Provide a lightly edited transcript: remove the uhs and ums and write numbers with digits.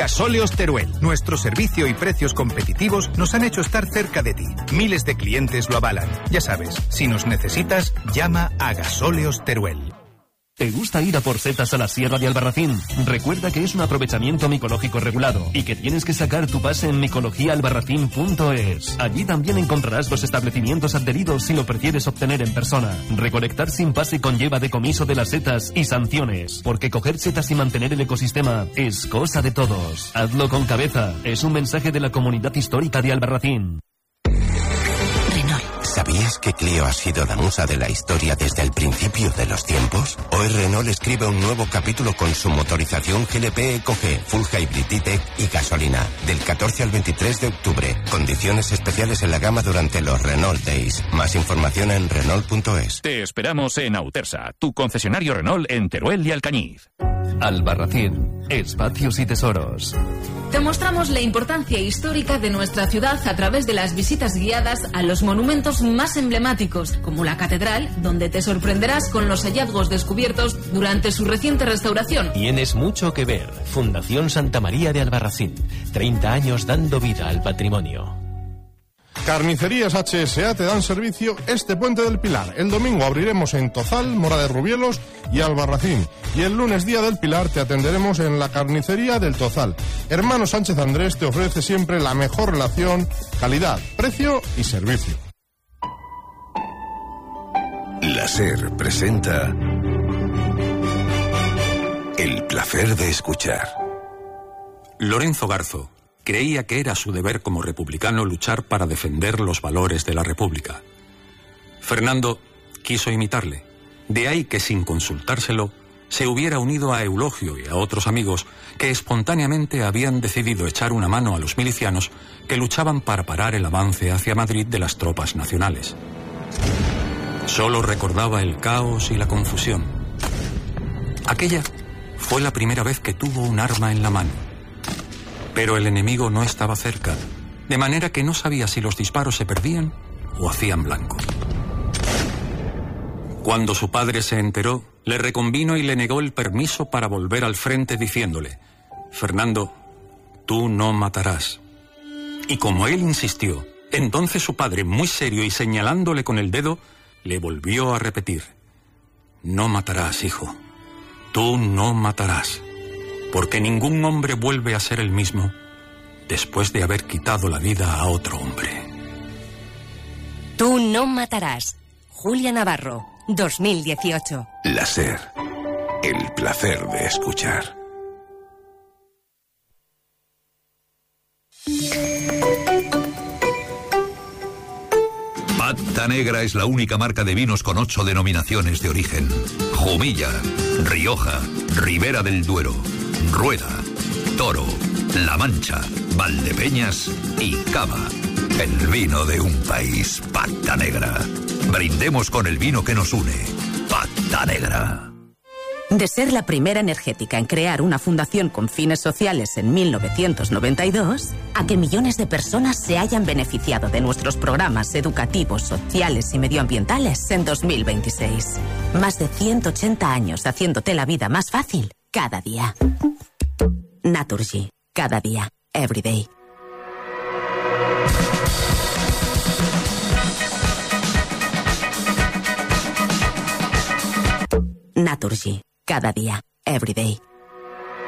Gasóleos Teruel. Nuestro servicio y precios competitivos nos han hecho estar cerca de ti. Miles de clientes lo avalan. Ya sabes, si nos necesitas, llama a Gasóleos Teruel. ¿Te gusta ir a por setas a la Sierra de Albarracín? Recuerda que es un aprovechamiento micológico regulado y que tienes que sacar tu pase en micologiaalbarracín.es. Allí también encontrarás los establecimientos adheridos si lo prefieres obtener en persona. Recolectar sin pase conlleva decomiso de las setas y sanciones, porque coger setas y mantener el ecosistema es cosa de todos. Hazlo con cabeza. Es un mensaje de la comunidad histórica de Albarracín. ¿Sabías que Clio ha sido la musa de la historia desde el principio de los tiempos? Hoy Renault escribe un nuevo capítulo con su motorización GLP EcoG, Full Hybrid E-Tech y gasolina, del 14 al 23 de octubre. Condiciones especiales en la gama durante los Renault Days. Más información en Renault.es. Te esperamos en Autersa, tu concesionario Renault en Teruel y Alcañiz. Albarracín, espacios y tesoros. Te mostramos la importancia histórica de nuestra ciudad a través de las visitas guiadas a los monumentos más emblemáticos, como la catedral, donde te sorprenderás con los hallazgos descubiertos durante su reciente restauración. Tienes mucho que ver. Fundación Santa María de Albarracín. 30 años dando vida al patrimonio. Carnicerías HSA te dan servicio este Puente del Pilar. El domingo abriremos en Tozal, Mora de Rubielos y Albarracín. Y el lunes, día del Pilar, te atenderemos en la carnicería del Tozal. Hermano Sánchez Andrés te ofrece siempre la mejor relación, calidad, precio y servicio. La SER presenta El placer de escuchar. Lorenzo Garzo creía que era su deber como republicano luchar para defender los valores de la República. Fernando quiso imitarle, de ahí que sin consultárselo se hubiera unido a Eulogio y a otros amigos que espontáneamente habían decidido echar una mano a los milicianos que luchaban para parar el avance hacia Madrid de las tropas nacionales. Solo recordaba el caos y la confusión. Aquella fue la primera vez que tuvo un arma en la mano. Pero el enemigo no estaba cerca, de manera que no sabía si los disparos se perdían o hacían blanco. Cuando su padre se enteró, le reconvino y le negó el permiso para volver al frente diciéndole: Fernando, tú no matarás. Y como él insistió, entonces su padre, muy serio y señalándole con el dedo, le volvió a repetir: no matarás, hijo. Tú no matarás. Porque ningún hombre vuelve a ser el mismo después de haber quitado la vida a otro hombre. Tú no matarás. Julia Navarro, 2018. La SER. El placer de escuchar. Pata Negra es la única marca de vinos con 8 denominaciones de origen. Jumilla, Rioja, Ribera del Duero, Rueda, Toro, La Mancha, Valdepeñas y Cava. El vino de un país. Pata Negra. Brindemos con el vino que nos une. Pata Negra. De ser la primera energética en crear una fundación con fines sociales en 1992, a que millones de personas se hayan beneficiado de nuestros programas educativos, sociales y medioambientales en 2026. Más de 180 años haciéndote la vida más fácil cada día. Naturgy. Cada día. Every day. Naturgy. Cada día. Every day.